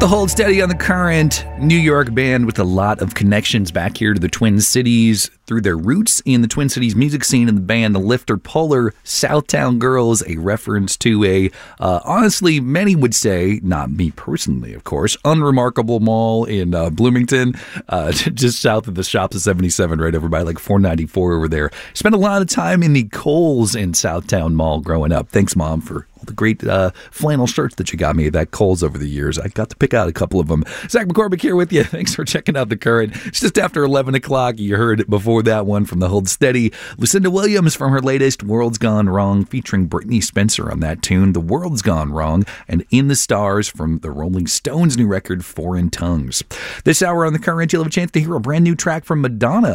The Hold Steady on the Current, New York band with a lot of connections back here to the Twin Cities through their roots in the Twin Cities music scene. In the band, the Lifter Puller, Southtown Girls, a reference to a, honestly, many would say, not me personally, of course, unremarkable mall in Bloomington, just south of the Shops of 77, right over by like 494 over there. Spent a lot of time in the Kohl's in Southtown Mall growing up. Thanks, Mom, for all the great flannel shirts that you got me at that Kohl's over the years. I got to pick out a couple of them. Zach McCormick here with you. Thanks for checking out The Current. It's just after 11 o'clock. You heard it before that one from the Hold Steady. Lucinda Williams from her latest World's Gone Wrong, featuring Brittany Spencer on that tune, The World's Gone Wrong, and In the Stars from the Rolling Stones' new record, Foreign Tongues. This hour on The Current, you'll have a chance to hear a brand new track from Madonna.